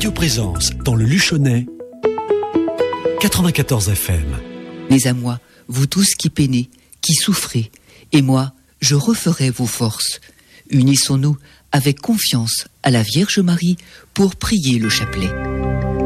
Radio Présence, dans le Luchonnais, 94 FM. Mais à moi, vous tous qui peinez, qui souffrez, et moi, je referai vos forces. Unissons-nous avec confiance à la Vierge Marie pour prier le chapelet.